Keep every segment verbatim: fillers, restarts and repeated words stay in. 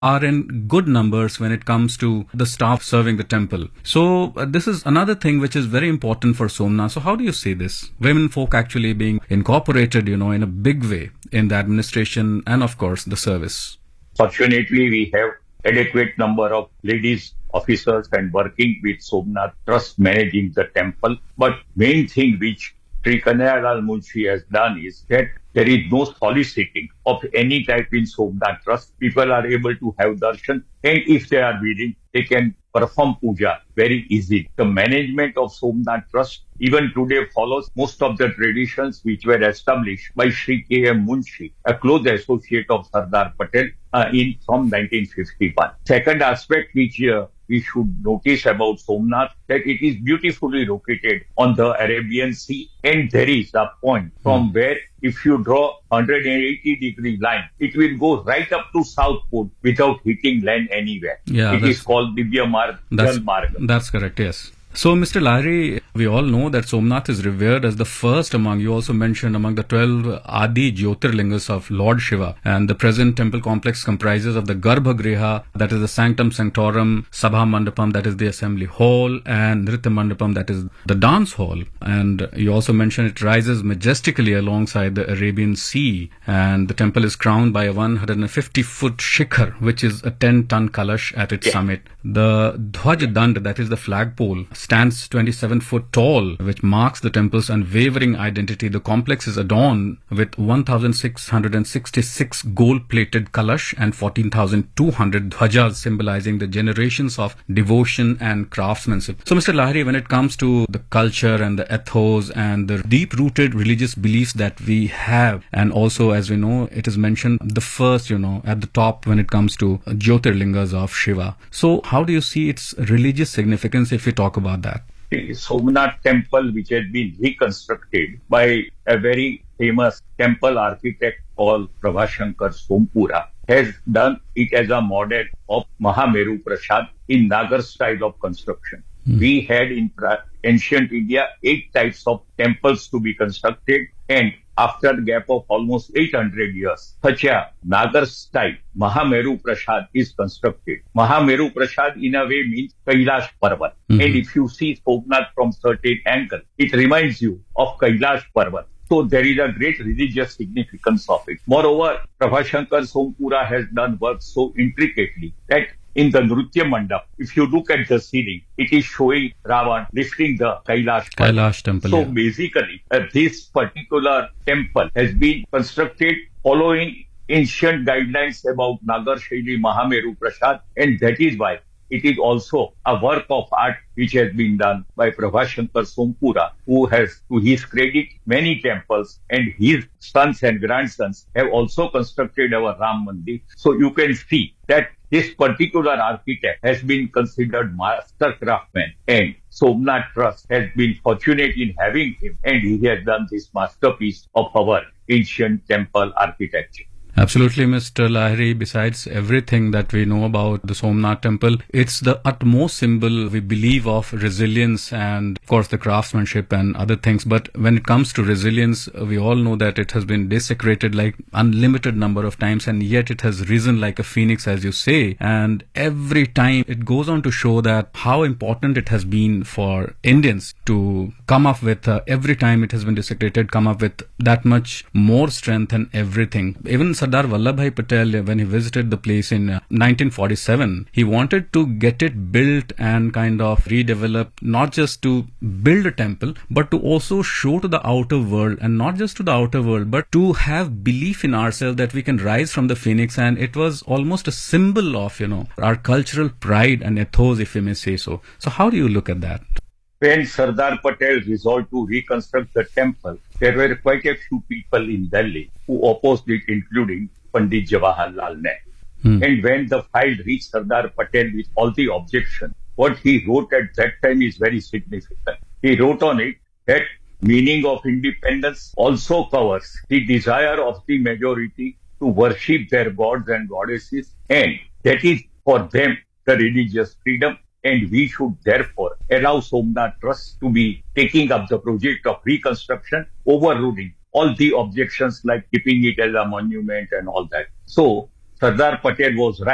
are in good numbers when it comes to the staff serving the temple. So uh, this is another thing which is very important for Somnath. So how do you see this? Women folk actually being incorporated, you know, in a big way in the administration and of course the service. Fortunately, we have adequate number of ladies officers and working with Somnath Trust managing the temple. But main thing which Sri Kanhaiya Munshi has done is that there is no soliciting of any type in Somnath Trust. People are able to have darshan, and if they are willing, they can perform puja very easily. The management of Somnath Trust even today follows most of the traditions which were established by Sri K M Munshi, a close associate of Sardar Patel uh, in from nineteen fifty-one. Second aspect which uh, we should notice about Somnath, that it is beautifully located on the Arabian Sea, and there is a point from mm. where if you draw one hundred eighty degree line, it will go right up to South Pole without hitting land anywhere. Yeah, it is called Divya Marg. That's, that's correct, yes. So, Mister Lahiri, we all know that Somnath is revered as the first among, you also mentioned, among the twelve Adi Jyotirlingas of Lord Shiva. And the present temple complex comprises of the Garbhagriha, that is the Sanctum Sanctorum, Sabha Mandapam, that is the assembly hall, and Nritya Mandapam, that is the dance hall. And you also mentioned it rises majestically alongside the Arabian Sea. And the temple is crowned by a one hundred fifty foot shikhar, which is a ten ton kalash at its yeah. summit. The Dhwaj Dand, that is the flagpole, stands twenty-seven foot tall, which marks the temple's unwavering identity. The complex is adorned with one thousand six hundred sixty-six gold-plated kalash and fourteen thousand two hundred dhwajas, symbolizing the generations of devotion and craftsmanship. So, Mister Lahiri, when it comes to the culture and the ethos and the deep-rooted religious beliefs that we have, and also, as we know, it is mentioned the first, you know, at the top when it comes to Jyotirlingas of Shiva. So, how do you see its religious significance if we talk about that? The Somnath temple, which has been reconstructed by a very famous temple architect called Prabhashankar Sompura, has done it as a model of Mahameru Prasad in Nagar style of construction. Hmm. We had in ancient India eight types of temples to be constructed, and after a gap of almost eight hundred years, such a Nagar style Mahameru Prasad is constructed. Mahameru Prasad in a way means Kailash Parvat. Mm-hmm. And if you see Somnath from certain angle, it reminds you of Kailash Parvat. So there is a great religious significance of it. Moreover, Prabhashankar Sompura has done work so intricately that in the Nritya Mandap, if you look at the ceiling, it is showing Ravan lifting the Kailash, Kailash temple. So yeah. basically, uh, this particular temple has been constructed following ancient guidelines about Nagar Shaili Mahameru Prasad, and that is why it is also a work of art which has been done by Prabhashankar Sompura, who has, to his credit, many temples, and his sons and grandsons have also constructed our Ram Mandir. So you can see that this particular architect has been considered master craftsman, and Somnath Trust has been fortunate in having him, and he has done this masterpiece of our ancient temple architecture. Absolutely, Mister Lahiri. Besides everything that we know about the Somnath temple, it's the utmost symbol, we believe, of resilience and, of course, the craftsmanship and other things. But when it comes to resilience, we all know that it has been desecrated like unlimited number of times, and yet it has risen like a phoenix, as you say. And every time it goes on to show that how important it has been for Indians to come up with, uh, every time it has been desecrated, come up with that much more strength and everything. Even Sardar Vallabhbhai Patel, when he visited the place in uh, nineteen forty-seven, he wanted to get it built and kind of redeveloped, not just to build a temple, but to also show to the outer world, and not just to the outer world, but to have belief in ourselves that we can rise from the phoenix. And it was almost a symbol of, you know, our cultural pride and ethos, if you may say so. So how do you look at that? When Sardar Patel resolved to reconstruct the temple, there were quite a few people in Delhi who opposed it, including Pandit Jawaharlal Nehru. Hmm. And when the file reached Sardar Patel with all the objections, what he wrote at that time is very significant. He wrote on it that meaning of independence also covers the desire of the majority to worship their gods and goddesses, and that is for them the religious freedom. And we should therefore allow Somnath Trust to be taking up the project of reconstruction, overruling all the objections like keeping it as a monument and all that. So Sardar Patel was right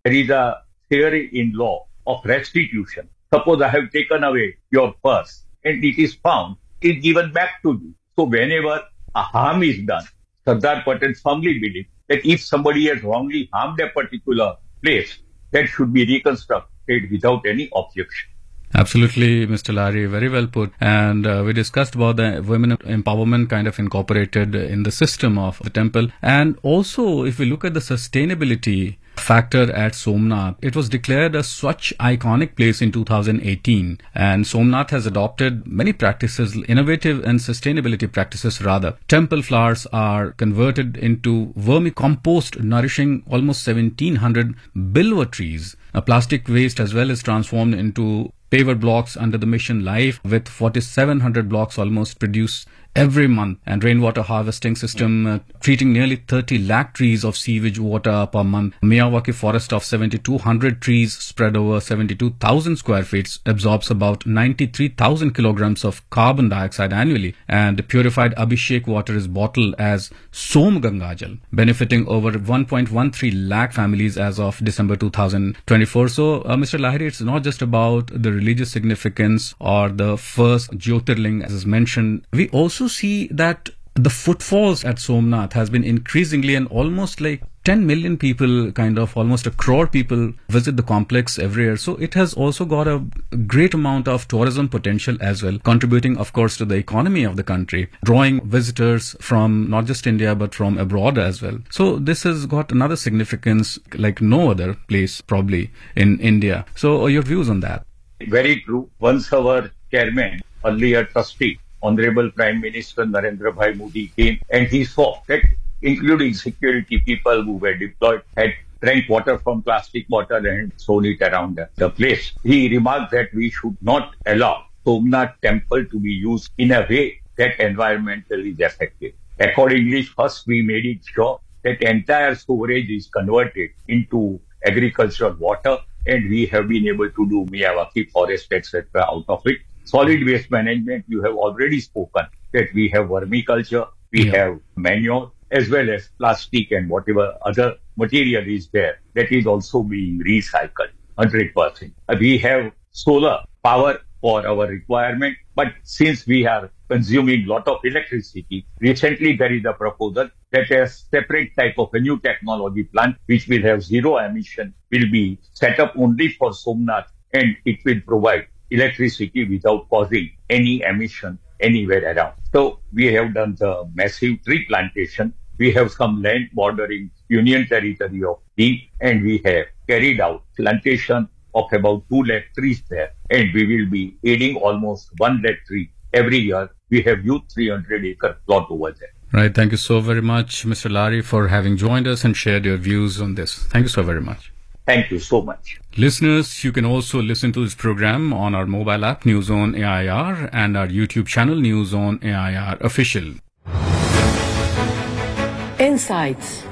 There is a theory in law of restitution. Suppose I have taken away your purse and it is found, it is given back to you. So whenever a harm is done, Sardar Patel firmly believes that if somebody has wrongly harmed a particular place, that should be reconstructed without any objection. Absolutely, Mister Lahiri, very well put. And uh, we discussed about the women empowerment kind of incorporated in the system of the temple. And also, if we look at the sustainability factor at Somnath, it was declared a Swachh iconic place in two thousand eighteen. And Somnath has adopted many practices, innovative and sustainability practices rather. Temple flowers are converted into vermicompost, nourishing almost seventeen hundred bilwa trees. Uh, plastic waste as well is transformed into paver blocks under the mission Life, with forty-seven hundred blocks almost produced every month, and rainwater harvesting system uh, treating nearly thirty lakh trees of sewage water per month. Miyawaki forest of seventy-two hundred trees spread over seventy-two thousand square feet absorbs about ninety-three thousand kilograms of carbon dioxide annually, and purified Abhishek water is bottled as Som Gangajal, benefiting over one point one three lakh families as of December two thousand twenty-four. So, uh, Mister Lahiri, it's not just about the religious significance or the first Jyotirling as is mentioned. We also see that the footfalls at Somnath has been increasingly, and almost like ten million people, kind of almost a crore people visit the complex every year. So it has also got a great amount of tourism potential as well, contributing of course to the economy of the country, drawing visitors from not just India but from abroad as well. So this has got another significance like no other place probably in India. So your views on that? Very true. Once our chairman, earlier trustee, Honorable Prime Minister Narendra Bhai Modi came and he saw that including security people who were deployed had drank water from plastic bottle and thrown it around the place. He remarked that we should not allow Somnath temple to be used in a way that environmentally is effective. Accordingly, first we made it sure that entire storage is converted into agricultural water, and we have been able to do Miyawaki forest, et cetera out of it. Solid waste management, you have already spoken that we have vermiculture, we yeah. have manure, as well as plastic and whatever other material is there that is also being recycled one hundred percent. We have solar power for our requirement, but since we are consuming lot of electricity, recently there is a proposal that a separate type of a new technology plant which will have zero emission will be set up only for Somnath, and it will provide electricity without causing any emission anywhere around. So we have done the massive tree plantation. We have some land bordering Union Territory of Diu, and we have carried out plantation of about two lakh trees there, and we will be adding almost one lakh tree every year. We have used three hundred acre plot over there. Right. Thank you so very much, Mister Lahiri, for having joined us and shared your views on this. Thank you so very much. Thank you so much. Listeners, you can also listen to this program on our mobile app News on A I R and our YouTube channel News on A I R Official. Insights.